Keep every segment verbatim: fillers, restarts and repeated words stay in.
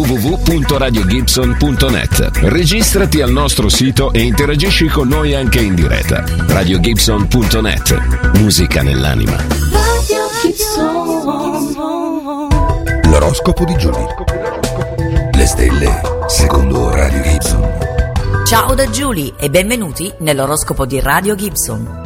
w w punto radio gibson punto net. Registrati al nostro sito e interagisci con noi anche in diretta. radio gibson punto net. Musica nell'anima. Radio Gibson. L'oroscopo di Giulia. Le stelle secondo Radio Gibson. Ciao da Giulia e benvenuti nell'oroscopo di Radio Gibson.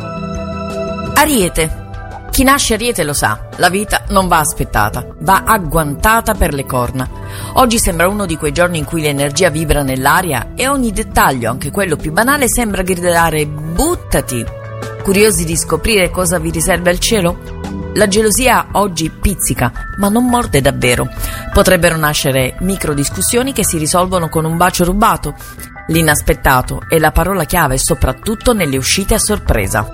Ariete. Chi nasce Ariete lo sa, la vita non va aspettata, va agguantata per le corna. Oggi sembra uno di quei giorni in cui l'energia vibra nell'aria e ogni dettaglio, anche quello più banale, sembra gridare buttati. Curiosi di scoprire cosa vi riserva il cielo? La gelosia oggi pizzica, ma non morde davvero. Potrebbero nascere micro discussioni che si risolvono con un bacio rubato. L'inaspettato è la parola chiave, soprattutto nelle uscite a sorpresa.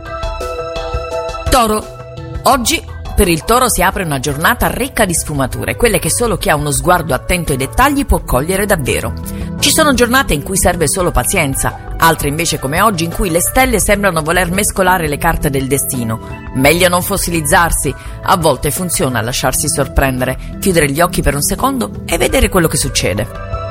Toro. Oggi per il Toro si apre una giornata ricca di sfumature, quelle che solo chi ha uno sguardo attento ai dettagli può cogliere davvero. Ci sono giornate in cui serve solo pazienza, altre invece come oggi in cui le stelle sembrano voler mescolare le carte del destino. Meglio non fossilizzarsi, a volte funziona lasciarsi sorprendere, chiudere gli occhi per un secondo e vedere quello che succede.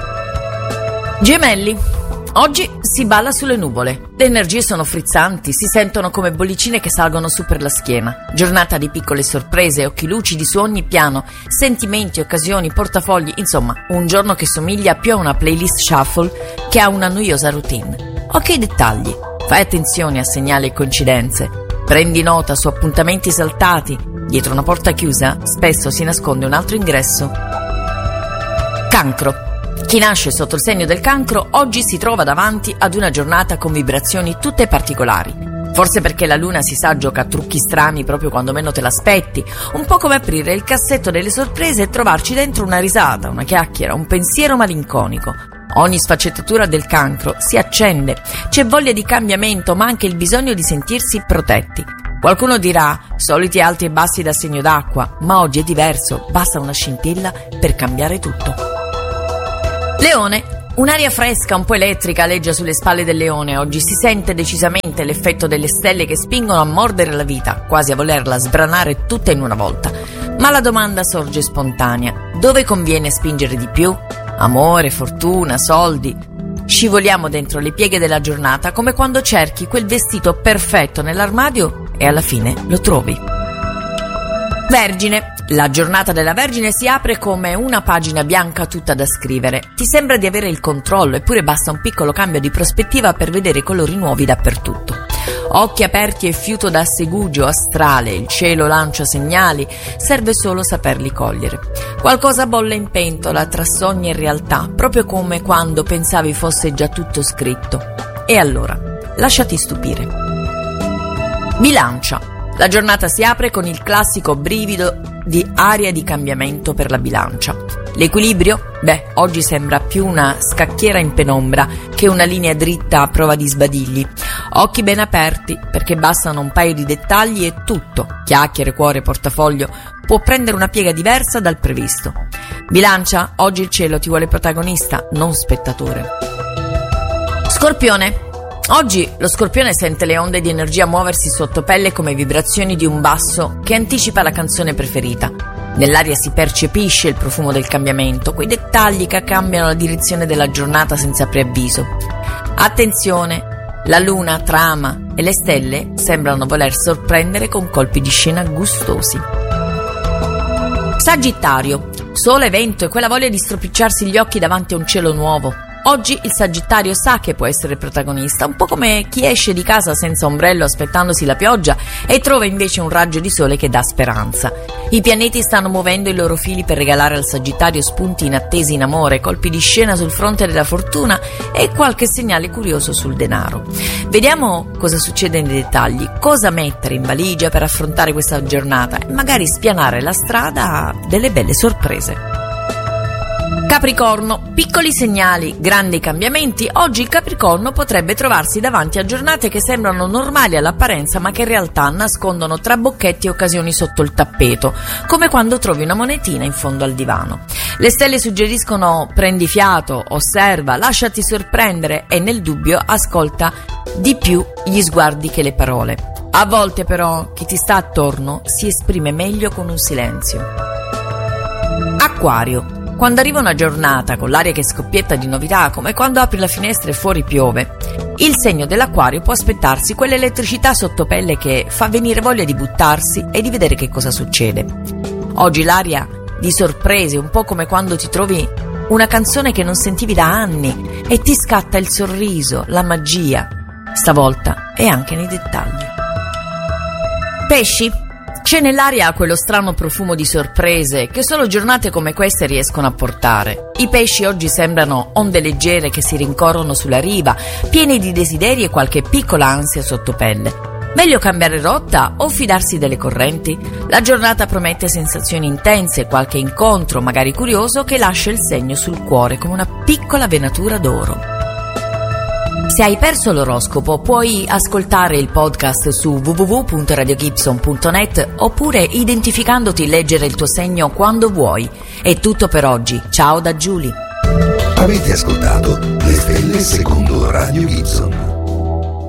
Gemelli. Oggi si balla sulle nuvole, le energie sono frizzanti, si sentono come bollicine che salgono su per la schiena. Giornata di piccole sorprese, occhi lucidi su ogni piano, sentimenti, occasioni, portafogli, insomma, un giorno che somiglia più a una playlist shuffle che a una noiosa routine. Occhi ai dettagli, fai attenzione a segnali e coincidenze, prendi nota su appuntamenti saltati, dietro una porta chiusa spesso si nasconde un altro ingresso. Cancro. Chi nasce sotto il segno del Cancro oggi si trova davanti ad una giornata con vibrazioni tutte particolari. Forse perché la luna si sa gioca a trucchi strani proprio quando meno te l'aspetti, un po' come aprire il cassetto delle sorprese e trovarci dentro una risata, una chiacchiera, un pensiero malinconico. Ogni sfaccettatura del Cancro si accende, c'è voglia di cambiamento ma anche il bisogno di sentirsi protetti. Qualcuno dirà, soliti alti e bassi da segno d'acqua, ma oggi è diverso, basta una scintilla per cambiare tutto. Leone. Un'aria fresca, un po' elettrica, aleggia sulle spalle del leone. Oggi si sente decisamente l'effetto delle stelle che spingono a mordere la vita, quasi a volerla sbranare tutta in una volta. Ma la domanda sorge spontanea. Dove conviene spingere di più? Amore, fortuna, soldi? Scivoliamo dentro le pieghe della giornata come quando cerchi quel vestito perfetto nell'armadio e alla fine lo trovi. Vergine. La giornata della Vergine si apre come una pagina bianca tutta da scrivere. Ti sembra di avere il controllo, eppure basta un piccolo cambio di prospettiva per vedere colori nuovi dappertutto. Occhi aperti e fiuto da segugio astrale, il cielo lancia segnali, serve solo saperli cogliere. Qualcosa bolle in pentola tra sogni e realtà, proprio come quando pensavi fosse già tutto scritto. E allora, lasciati stupire. Bilancia. La giornata si apre con il classico brivido di aria di cambiamento per la Bilancia. L'equilibrio? Beh, oggi sembra più una scacchiera in penombra che una linea dritta a prova di sbadigli. Occhi ben aperti, perché bastano un paio di dettagli e tutto, chiacchiere, cuore, portafoglio, può prendere una piega diversa dal previsto. Bilancia, oggi il cielo ti vuole protagonista, non spettatore. Scorpione. Oggi lo Scorpione sente le onde di energia muoversi sotto pelle come vibrazioni di un basso che anticipa la canzone preferita. Nell'aria si percepisce il profumo del cambiamento, quei dettagli che cambiano la direzione della giornata senza preavviso. Attenzione, la luna trama e le stelle sembrano voler sorprendere con colpi di scena gustosi. Sagittario. Sole, vento e quella voglia di stropicciarsi gli occhi davanti a un cielo nuovo. Oggi il Sagittario sa che può essere protagonista, un po' come chi esce di casa senza ombrello aspettandosi la pioggia e trova invece un raggio di sole che dà speranza. I pianeti stanno muovendo i loro fili per regalare al Sagittario spunti inattesi in amore, colpi di scena sul fronte della fortuna e qualche segnale curioso sul denaro. Vediamo cosa succede nei dettagli, cosa mettere in valigia per affrontare questa giornata e magari spianare la strada a delle belle sorprese. Capricorno, piccoli segnali, grandi cambiamenti. Oggi il Capricorno potrebbe trovarsi davanti a giornate che sembrano normali all'apparenza ma che in realtà nascondono trabocchetti e occasioni sotto il tappeto, come quando trovi una monetina in fondo al divano. Le stelle suggeriscono prendi fiato, osserva, lasciati sorprendere e nel dubbio ascolta di più gli sguardi che le parole. A volte però chi ti sta attorno si esprime meglio con un silenzio. Acquario. Quando arriva una giornata con l'aria che scoppietta di novità, come quando apri la finestra e fuori piove, il segno dell'Acquario può aspettarsi quell'elettricità sottopelle che fa venire voglia di buttarsi e di vedere che cosa succede. Oggi l'aria di sorprese, un po' come quando ti trovi una canzone che non sentivi da anni e ti scatta il sorriso, la magia. Stavolta è anche nei dettagli. Pesci? C'è nell'aria quello strano profumo di sorprese che solo giornate come queste riescono a portare. I pesci oggi sembrano onde leggere che si rincorrono sulla riva, pieni di desideri e qualche piccola ansia sottopelle. Meglio cambiare rotta o fidarsi delle correnti? La giornata promette sensazioni intense, qualche incontro, magari curioso, che lascia il segno sul cuore come una piccola venatura d'oro. Se hai perso l'oroscopo, puoi ascoltare il podcast su w w w punto radio gibson punto net oppure, identificandoti, leggere il tuo segno quando vuoi. È tutto per oggi. Ciao da Giulia. Avete ascoltato Le Stelle secondo Radio Gibson.